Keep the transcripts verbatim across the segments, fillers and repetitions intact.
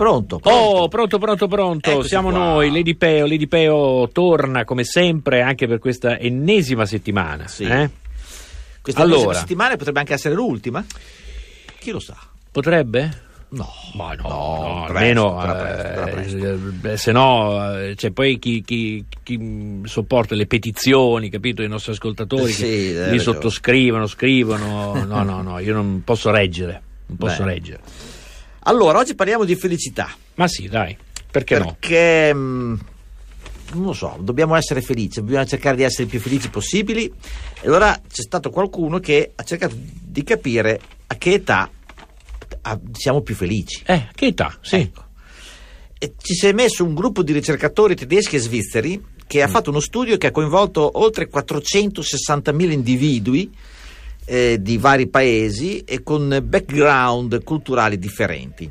Pronto, pronto. Oh, pronto, pronto, pronto. Eccoci Siamo qua. noi, Lady Peo. Lady Peo torna come sempre anche per questa ennesima settimana. Sì. Eh? Questa Allora. settimana potrebbe anche essere l'ultima? Chi lo sa? Potrebbe? No, Ma no, no, no, presto, almeno ancora presto, ancora presto. eh, eh, se no eh, c'è poi chi, chi, chi mh, sopporta le petizioni, capito, dei nostri ascoltatori Sì, che hai li ragione. sottoscrivono, scrivono. No, no, no, io non posso reggere, non posso Beh. reggere. Allora, oggi parliamo di felicità. Ma sì, dai, perché no? Perché, mh, non lo so, dobbiamo essere felici, dobbiamo cercare di essere i più felici possibili. E allora c'è stato qualcuno che ha cercato di capire a che età ah, siamo più felici. Eh, che età? Sì. Ecco. E ci si è messo un gruppo di ricercatori tedeschi e svizzeri che Mm. ha fatto uno studio che ha coinvolto oltre quattrocentosessantamila individui eh, di vari paesi e con background culturali differenti.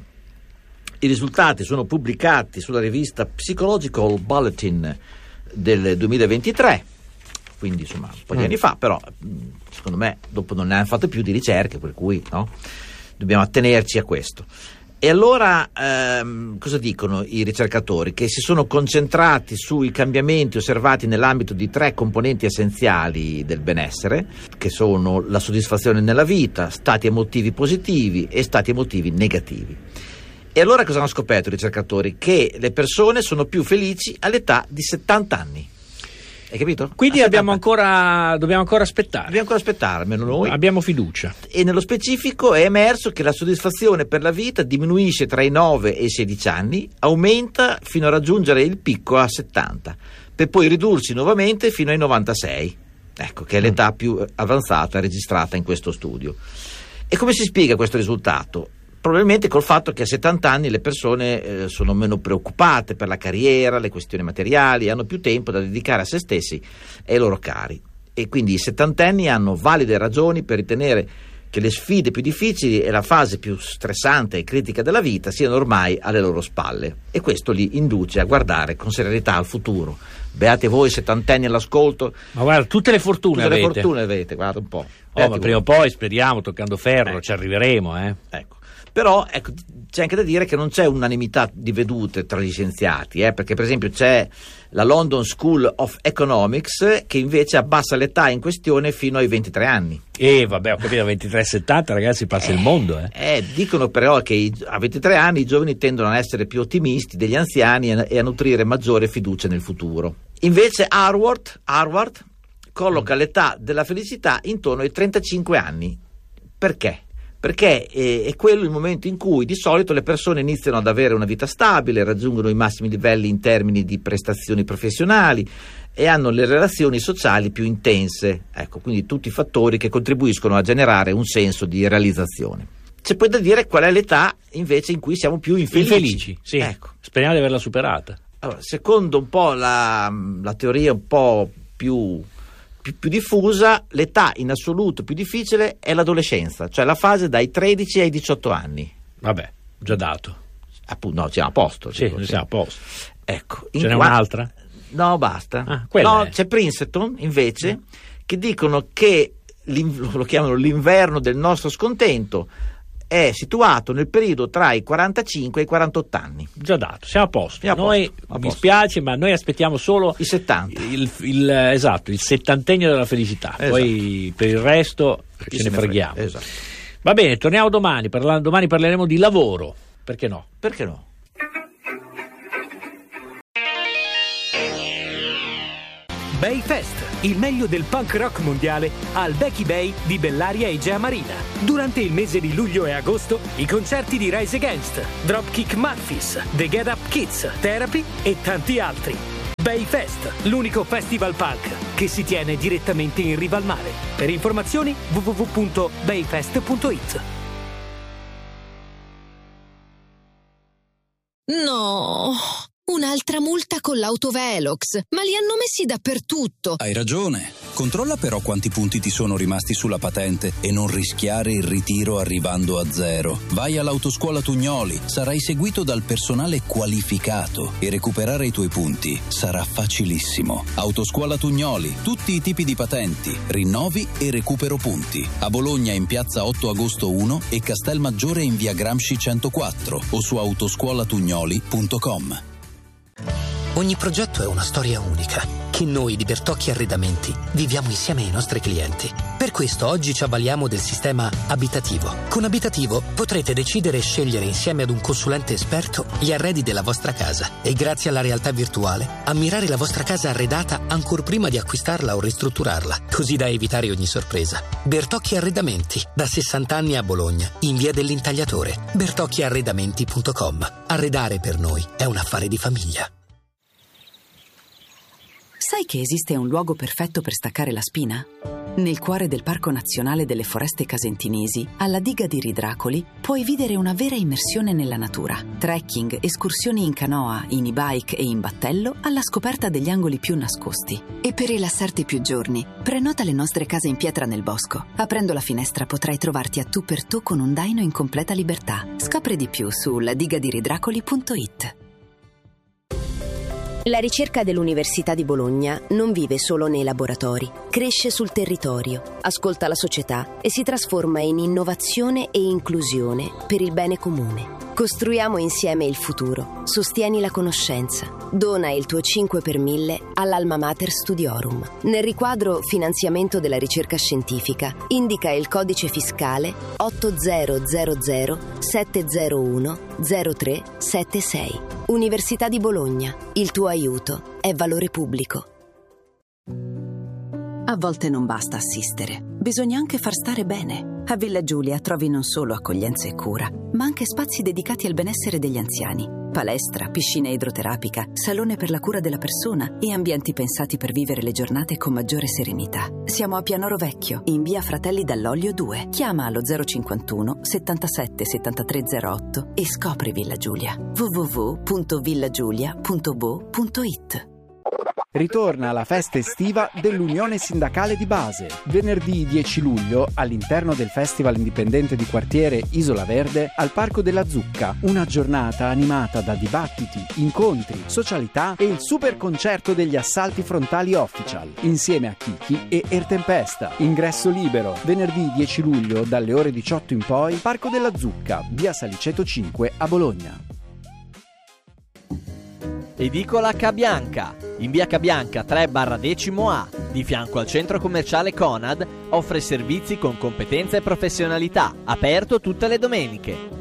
I risultati sono pubblicati sulla rivista Psychological Bulletin del duemilaventitré, quindi insomma un po' di Mm. anni fa, però mh, secondo me dopo non ne hanno fatto più di ricerche, per cui no, dobbiamo attenerci a questo. E allora ehm, cosa dicono i ricercatori? Che si sono concentrati sui cambiamenti osservati nell'ambito di tre componenti essenziali del benessere, che sono la soddisfazione nella vita, stati emotivi positivi e stati emotivi negativi. E allora cosa hanno scoperto i ricercatori? Che le persone sono più felici all'età di settanta anni. Hai capito? Quindi A abbiamo settanta. ancora, dobbiamo ancora aspettare. Dobbiamo ancora aspettare, almeno noi. Abbiamo fiducia. E nello specifico è emerso che la soddisfazione per la vita diminuisce tra i nove e i sedici anni, aumenta fino a raggiungere il picco a settanta, per poi ridursi nuovamente fino ai novantasei, ecco, che è l'età più avanzata registrata in questo studio. E come si spiega questo risultato? Probabilmente col fatto che a settanta anni le persone eh, sono meno preoccupate per la carriera, le questioni materiali, hanno più tempo da dedicare a se stessi e ai loro cari. E quindi i settantenni hanno valide ragioni per ritenere che le sfide più difficili e la fase più stressante e critica della vita siano ormai alle loro spalle. E questo li induce a guardare con serenità al futuro. Beate voi settantenni all'ascolto. Ma guarda, tutte le fortune Tutte le avete. fortune avete, guarda un po'. Oh, Beati ma voi. prima o poi, speriamo, toccando ferro, Eh. ci arriveremo, eh. Ecco. Però ecco, c'è anche da dire che non c'è unanimità di vedute tra gli scienziati, eh, perché per esempio c'è la London School of Economics che invece abbassa l'età in questione fino ai ventitré anni. E vabbè, ho capito, a ventitré settanta ragazzi passa il mondo, eh. Eh, dicono però che i- a ventitré anni i giovani tendono a essere più ottimisti degli anziani e, e a nutrire maggiore fiducia nel futuro. Invece Harvard, Harvard colloca l'età della felicità intorno ai trentacinque anni. Perché? Perché è, è quello il momento in cui di solito le persone iniziano ad avere una vita stabile, raggiungono i massimi livelli in termini di prestazioni professionali e hanno le relazioni sociali più intense. Ecco, quindi tutti i fattori che contribuiscono a generare un senso di realizzazione. C'è poi da dire qual è l'età invece in cui siamo più infelici. Infelici, sì. Ecco. Speriamo di averla superata. Allora, secondo un po' la, la teoria un po' più, più, più diffusa, l'età in assoluto più difficile è l'adolescenza, cioè la fase dai tredici ai diciotto anni. Vabbè, già dato. Appunto, no, siamo a posto. Sì, dico, noi sì. siamo a posto. Ecco, Ce in n'è qua- un'altra? No, basta. Ah, quella no, è. c'è Princeton invece che dicono che l'in- lo chiamano l'inverno del nostro scontento è situato nel periodo tra i quarantacinque e i quarantotto anni. Già dato, siamo a posto. Siamo a Noi, posto, a mi posto. spiace, ma noi aspettiamo solo I settanta. il, il- esatto, il settantennio della felicità. Esatto. Poi per il resto Chi ce se ne ne freghiamo. frega, esatto. Va bene, torniamo domani. Parla- domani parleremo di lavoro. Perché no? Perché no? Bay Fest, il meglio del punk rock mondiale al Becky Bay di Bellaria Igea Marina. Durante il mese di luglio e agosto, i concerti di Rise Against, Dropkick Murphys, The Get Up Kids, Therapy e tanti altri. Bay Fest, l'unico festival punk che si tiene direttamente in riva al mare. Per informazioni w w w punto bayfest punto it. No, una un'altra multa con l'autovelox, ma li hanno messi dappertutto. Hai ragione. Controlla però quanti punti ti sono rimasti sulla patente e non rischiare il ritiro arrivando a zero. Vai all'Autoscuola Tugnoli, sarai seguito dal personale qualificato e recuperare i tuoi punti sarà facilissimo. Autoscuola Tugnoli, tutti i tipi di patenti, rinnovi e recupero punti. A Bologna in piazza otto agosto uno e Castelmaggiore in via Gramsci centoquattro o su autoscuolatugnoli punto com. Ogni progetto è una storia unica che noi di Bertocchi Arredamenti viviamo insieme ai nostri clienti. Per questo oggi ci avvaliamo del sistema abitativo. Con Abitativo potrete decidere e scegliere insieme ad un consulente esperto gli arredi della vostra casa e grazie alla realtà virtuale ammirare la vostra casa arredata ancor prima di acquistarla o ristrutturarla, così da evitare ogni sorpresa. Bertocchi Arredamenti, da sessanta anni a Bologna, in via dell'Intagliatore. bertocchi arredamenti punto com. Arredare per noi è un affare di famiglia. Sai che esiste un luogo perfetto per staccare la spina? Nel cuore del Parco Nazionale delle Foreste Casentinesi, alla diga di Ridracoli, puoi vivere una vera immersione nella natura. Trekking, escursioni in canoa, in e-bike e in battello alla scoperta degli angoli più nascosti. E per rilassarti più giorni, prenota le nostre case in pietra nel bosco. Aprendo la finestra potrai trovarti a tu per tu con un daino in completa libertà. Scopri di più su ladigadiridrakoli punto it. La ricerca dell'Università di Bologna non vive solo nei laboratori, cresce sul territorio, ascolta la società e si trasforma in innovazione e inclusione per il bene comune. Costruiamo insieme il futuro. Sostieni la conoscenza. Dona il tuo cinque per mille all'Alma Mater Studiorum. Nel riquadro Finanziamento della ricerca scientifica indica il codice fiscale otto zero zero zero sette zero uno zero tre sette sei. Università di Bologna. Il tuo aiuto è valore pubblico. A volte non basta assistere, bisogna anche far stare bene. A Villa Giulia trovi non solo accoglienza e cura, ma anche spazi dedicati al benessere degli anziani. Palestra, piscina idroterapica, salone per la cura della persona e ambienti pensati per vivere le giornate con maggiore serenità. Siamo a Pianoro Vecchio, in via Fratelli Dall'Olio due. Chiama allo zero cinquantuno settantasette settantatré zero otto e scopri Villa Giulia. w w w punto villagiulia punto bo punto it. Ritorna la festa estiva dell'Unione Sindacale di Base. Venerdì dieci luglio, all'interno del Festival Indipendente di Quartiere Isola Verde, al Parco della Zucca, una giornata animata da dibattiti, incontri, socialità e il super concerto degli Assalti Frontali Official, insieme a Kiki e Ertempesta. Ingresso libero, venerdì dieci luglio, dalle ore diciotto in poi, Parco della Zucca, via Saliceto cinque a Bologna. Edicola Cabianca, in via Cabianca tre barra decimo A, di fianco al centro commerciale Conad, offre servizi con competenza e professionalità, aperto tutte le domeniche.